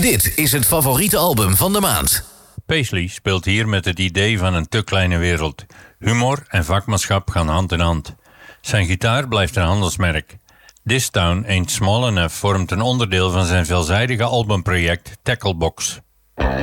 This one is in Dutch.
Dit is het favoriete album van de maand. Paisley speelt hier met het idee van een te kleine wereld. Humor en vakmanschap gaan hand in hand. Zijn gitaar blijft een handelsmerk. This Town Ain't Small Enough vormt een onderdeel van zijn veelzijdige albumproject Tacklebox.